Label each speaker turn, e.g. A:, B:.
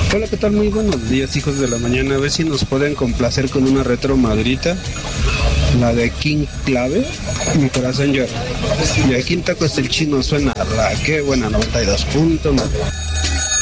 A: Hola, ¿qué tal? Muy buenos días, hijos de la mañana. A ver si nos pueden complacer con una retro madrita. La de King Clave, Mi Corazón Llora. Y aquí en Tacos el Chino suena la que buena 92.9.